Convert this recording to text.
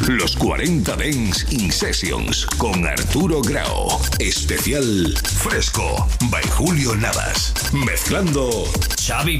Los 40 Dance In Sessions con Arturo Grau. Especial Fresco by Julio Navas. Mezclando Xavi